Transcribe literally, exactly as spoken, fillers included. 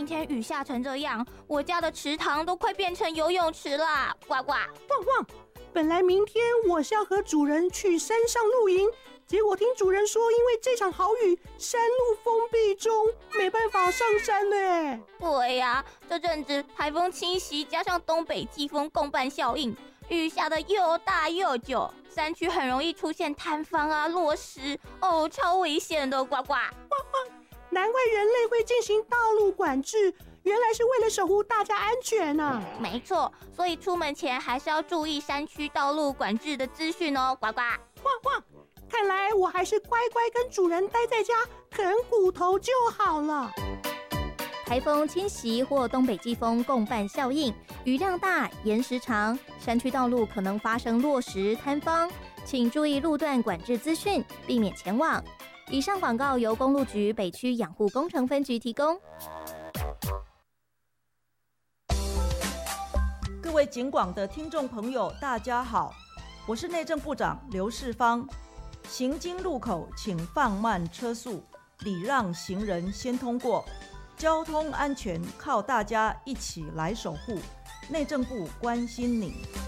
天雨下成这样，我家的池塘都快变成游泳池啦！呱呱， 汪汪！本来明天我是要和主人去山上露营，结果听主人说，因为这场好雨，山路封闭中，没办法上山呢。 对呀、啊，这阵子台风侵袭，加上东北季风共伴效应，雨下的又大又久，山区很容易出现坍方啊、落石，哦，超危险的！呱呱， 汪汪！难怪人类会进行道路管制，原来是为了守护大家安全啊！ 没错，所以出门前还是要注意山区道路管制的资讯哦！呱呱， 汪汪！看来我还是乖乖跟主人待在家啃骨头就好了。 台风侵袭或东北季风共伴效应，雨量大、延时长，山区道路可能发生落石、坍方，请注意路段管制资讯，避免前往。以上广告由公路局北区养护工程分局提供。 各位警广的听众朋友，大家好，我是内政部长刘世芳。行经路口请放慢车速，礼让行人先通过。交通安全靠大家一起来守护，内政部关心你。